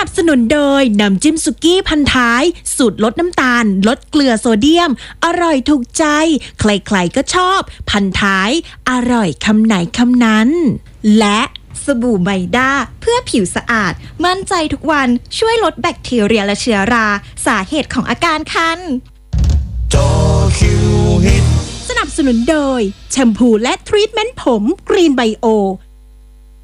นับสนุนโดยน้ำจิ้มสุกี้พันท้ายสูตรลดน้ำตาลลดเกลือโซเดียมอร่อยถูกใจใครๆก็ชอบพันท้ายอร่อยคำไหนคำนั้นและสบู่ไมด้าเพื่อผิวสะอาดมั่นใจทุกวันช่วยลดแบคทีเรียและเชื้อราสาเหตุของอาการคันจอคิวฮิตสนับสนุนโดยแชมพูและทรีทเมนต์ผมกรีนไบโอ